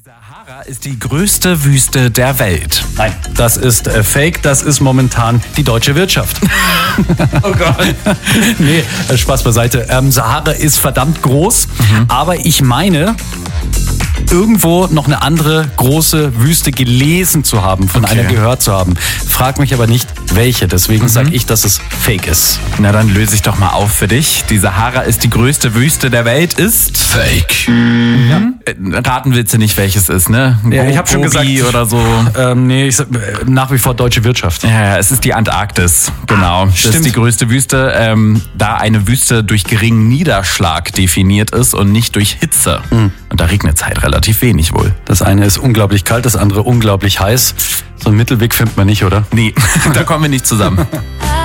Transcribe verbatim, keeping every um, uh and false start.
Sahara ist die größte Wüste der Welt. Nein, das ist äh, fake, das ist momentan die deutsche Wirtschaft. Oh Gott. Nee, äh, Spaß beiseite. Ähm, Sahara ist verdammt groß, mhm. aber ich meine, irgendwo noch eine andere große Wüste gelesen zu haben, von Okay. einer gehört zu haben. Frag mich aber nicht, welche. Deswegen mhm. sage ich, dass es fake ist. Na, dann löse ich doch mal auf für dich. Die Sahara ist die größte Wüste der Welt, ist Fake. Ja. Raten willst du nicht, welches ist, ne? Ja, ich habe schon gesagt. Oder so. Ähm, nee, ich sag, äh, nach wie vor deutsche Wirtschaft. Ja, ja, es ist die Antarktis, genau. Das stimmt. ist die größte Wüste, ähm, da eine Wüste durch geringen Niederschlag definiert ist und nicht durch Hitze. Mhm. Und da regnet es halt relativ wenig wohl. Das eine ist unglaublich kalt, das andere unglaublich heiß. So einen Mittelweg findet man nicht, oder? Nee, da kommen wir nicht zusammen.